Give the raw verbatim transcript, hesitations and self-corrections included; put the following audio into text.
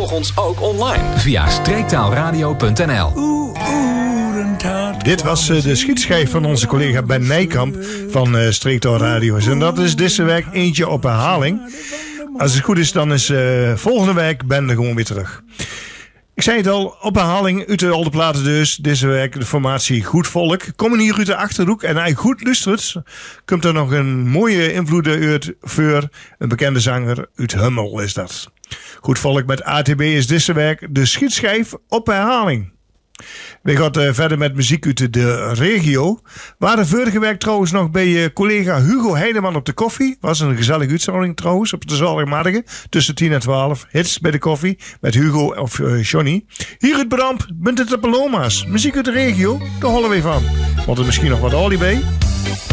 Volg ons ook online via streektaalradio punt n l. Dit was uh, de schietschijf van onze collega Ben Nijkamp van uh, Streektaal Radio's. En dat is deze week eentje op herhaling. Als het goed is, dan is uh, volgende week Ben er gewoon weer terug. Ik zei het al, op herhaling uit de oude platen dus. Deze week de formatie Goed Volk. Komen hier uit de Achterhoek en hij goed luistert, komt er nog een mooie invloed uit voor een bekende zanger uit Hummel is dat. Goed Volk met A T B is deze week de schietschijf op herhaling. We gaan uh, verder met muziek uit de regio. We waren vorige week trouwens nog bij uh, collega Hugo Heideman op de koffie. Was een gezellige uitzending trouwens op de zondagmorgen tussen tien en twaalf. Hits bij de koffie met Hugo of uh, Johnny. Hier uit Bramp, bent het de Paloma's. Muziek uit de regio, daar holen we van. Want er misschien nog wat olie bij.